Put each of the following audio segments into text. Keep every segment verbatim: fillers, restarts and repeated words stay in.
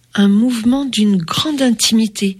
un mouvement d'une grande intimité.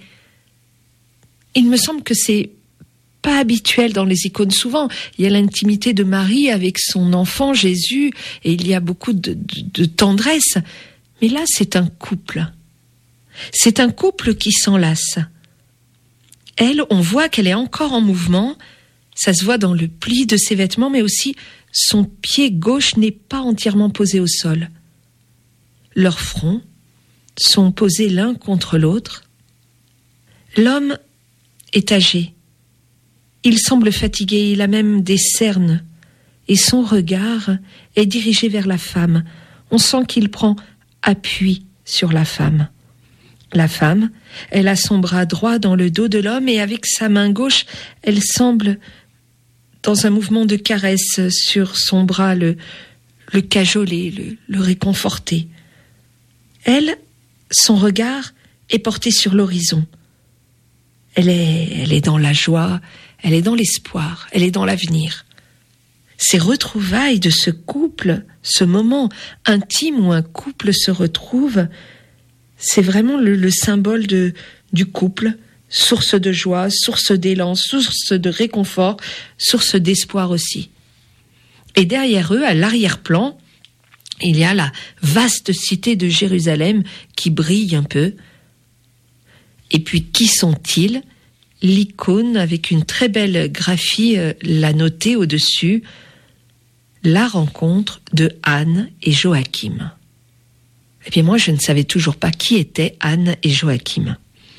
Il me semble que c'est pas habituel dans les icônes. Souvent, il y a l'intimité de Marie avec son enfant Jésus, et il y a beaucoup de, de, de tendresse. Mais là, c'est un couple. C'est un couple qui s'enlace. Elle, on voit qu'elle est encore en mouvement. Ça se voit dans le pli de ses vêtements, mais aussi son pied gauche n'est pas entièrement posé au sol. Leurs fronts sont posés l'un contre l'autre. L'homme est âgé. Il semble fatigué, il a même des cernes, et son regard est dirigé vers la femme. On sent qu'il prend appui sur la femme. La femme, elle a son bras droit dans le dos de l'homme, et avec sa main gauche, elle semble, dans un mouvement de caresse sur son bras, le, le cajoler, le, le réconforter. Elle, son regard est porté sur l'horizon. Elle est, elle est dans la joie, elle est dans l'espoir, elle est dans l'avenir. Ces retrouvailles de ce couple, ce moment intime où un couple se retrouve, c'est vraiment le, le symbole de, du couple, source de joie, source d'élan, source de réconfort, source d'espoir aussi. Et derrière eux, à l'arrière-plan, il y a la vaste cité de Jérusalem qui brille un peu. Et puis, qui sont-ils ? L'icône, avec une très belle graphie, euh, l'a notée au-dessus, la rencontre de Anne et Joachim. Et bien moi, je ne savais toujours pas qui étaient Anne et Joachim.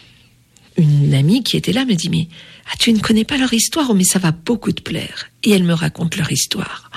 Une amie qui était là me dit « Mais ah, tu ne connais pas leur histoire ? Oh, mais ça va beaucoup te plaire. » Et elle me raconte leur histoire.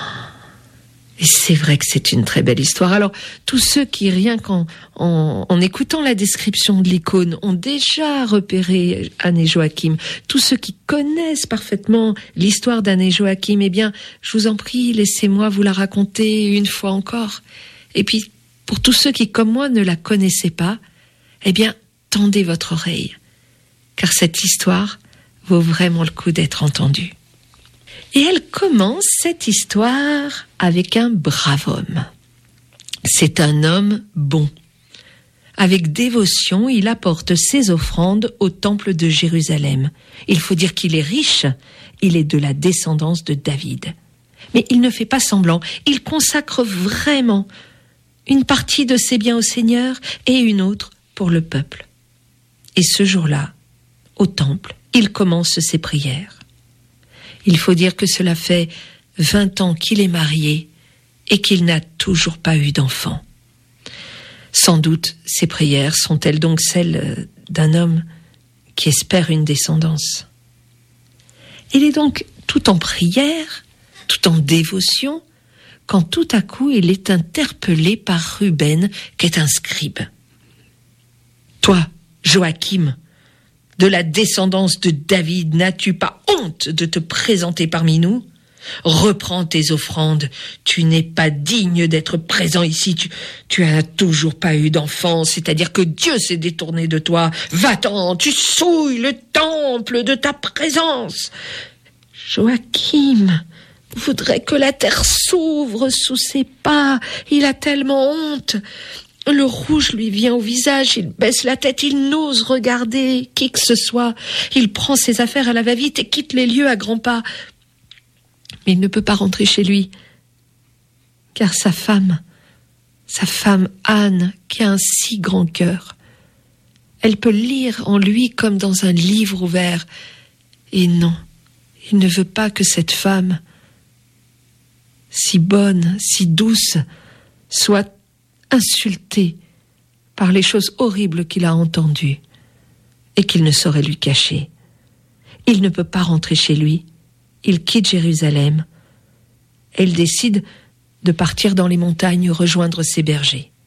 Et c'est vrai que c'est une très belle histoire. Alors, tous ceux qui, rien qu'en en, en écoutant la description de l'icône, ont déjà repéré Anne et Joachim, tous ceux qui connaissent parfaitement l'histoire d'Anne et Joachim, eh bien, je vous en prie, laissez-moi vous la raconter une fois encore. Et puis, pour tous ceux qui, comme moi, ne la connaissaient pas, eh bien, tendez votre oreille, car cette histoire vaut vraiment le coup d'être entendue. Et elle commence cette histoire avec un brave homme. C'est un homme bon. Avec dévotion, il apporte ses offrandes au temple de Jérusalem. Il faut dire qu'il est riche, il est de la descendance de David. Mais il ne fait pas semblant, il consacre vraiment une partie de ses biens au Seigneur et une autre pour le peuple. Et ce jour-là, au temple, il commence ses prières. Il faut dire que cela fait vingt ans qu'il est marié et qu'il n'a toujours pas eu d'enfant. Sans doute, ces prières sont-elles donc celles d'un homme qui espère une descendance. Il est donc tout en prière, tout en dévotion, quand tout à coup il est interpellé par Ruben, qui est un scribe. « Toi, Joachim, de la descendance de David, n'as-tu pas honte de te présenter parmi nous ? Reprends tes offrandes, tu n'es pas digne d'être présent ici, tu, tu as toujours pas eu d'enfant, c'est-à-dire que Dieu s'est détourné de toi. Va-t'en, tu souilles le temple de ta présence. Joachim voudrait que la terre s'ouvre sous ses pas, il a tellement honte. Le rouge lui vient au visage, il baisse la tête, il n'ose regarder qui que ce soit. Il prend ses affaires à la va-vite et quitte les lieux à grands pas. Mais il ne peut pas rentrer chez lui, car sa femme, sa femme Anne, qui a un si grand cœur, elle peut lire en lui comme dans un livre ouvert. Et non, il ne veut pas que cette femme, si bonne, si douce, soit insulté par les choses horribles qu'il a entendues et qu'il ne saurait lui cacher. Il ne peut pas rentrer chez lui. Il quitte Jérusalem. Elle décide de partir dans les montagnes rejoindre ses bergers.